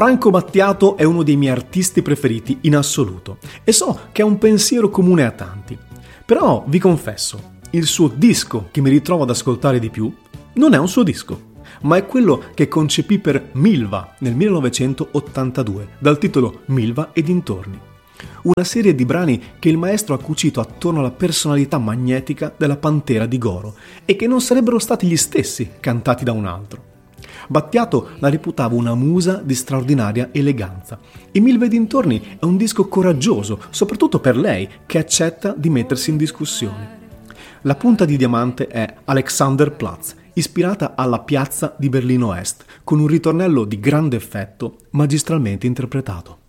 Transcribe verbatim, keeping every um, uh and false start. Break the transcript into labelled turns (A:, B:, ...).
A: Franco Battiato è uno dei miei artisti preferiti in assoluto e so che è un pensiero comune a tanti. Però vi confesso, il suo disco che mi ritrovo ad ascoltare di più non è un suo disco, ma è quello che concepì per Milva nel millenovecentottantadue, dal titolo Milva e dintorni. Una serie di brani che il maestro ha cucito attorno alla personalità magnetica della Pantera di Goro e che non sarebbero stati gli stessi cantati da un altro. Battiato la reputava una musa di straordinaria eleganza e Milva e dintorni è un disco coraggioso, soprattutto per lei che accetta di mettersi in discussione. La punta di diamante è Alexanderplatz, ispirata alla piazza di Berlino Est, con un ritornello di grande effetto magistralmente interpretato.